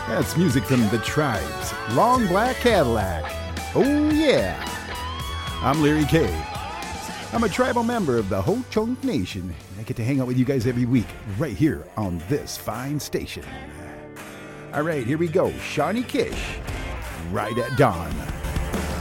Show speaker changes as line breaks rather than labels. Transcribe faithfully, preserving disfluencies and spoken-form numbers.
That's music from The Tribes, Long Black Cadillac. Oh yeah. I'm Larry K. I'm a tribal member of the Ho-Chunk Nation. I get to hang out with you guys every week right here on this fine station. All right, here we go. Shawnee Kish, Right at Dawn.